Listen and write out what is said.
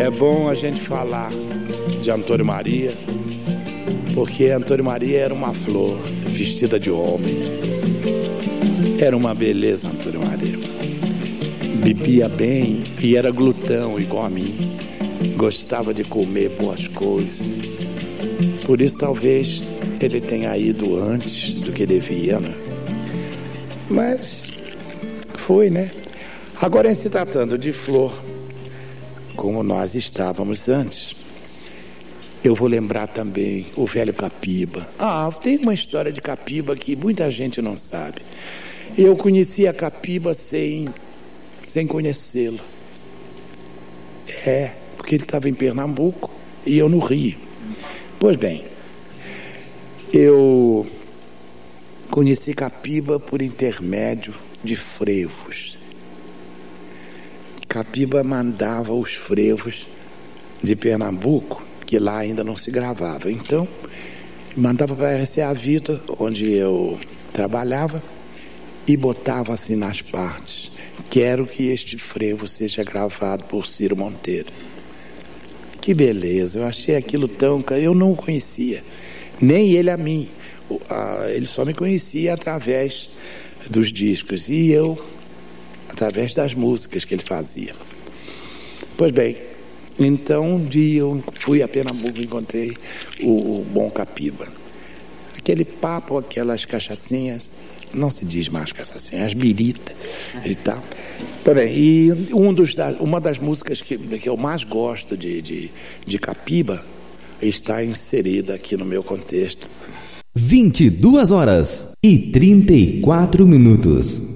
É bom a gente falar de Antônio Maria, porque Antônio Maria era uma flor vestida de homem. Era uma beleza, Antônio Maria. Bebia bem e era glutão igual a mim. Gostava de comer boas coisas. Por isso talvez ele tenha ido antes do que devia, né? Mas foi, né? Agora, em se tratando de flor, como nós estávamos antes, eu vou lembrar também o velho Capiba. Tem uma história de Capiba que muita gente não sabe. Eu conheci a Capiba sem conhecê-lo. Porque ele estava em Pernambuco e eu no Rio. Pois bem, eu conheci Capiba por intermédio de frevos. Capiba mandava os frevos de Pernambuco, que lá ainda não se gravava. Então, mandava para a RCA Vida, onde eu trabalhava, e botava assim nas partes: quero que este frevo seja gravado por Ciro Monteiro. Que beleza, eu achei aquilo tão... Eu não o conhecia, nem ele a mim. Ele só me conhecia através dos discos e eu através das músicas que ele fazia. Pois bem, então um dia eu fui a Pernambuco e encontrei o bom Capiba. Aquele papo, aquelas cachaçinhas, não se diz mais cachaçinhas, as birita e tal. Também, e uma das músicas que eu mais gosto de Capiba está inserida aqui no meu contexto. 22h34.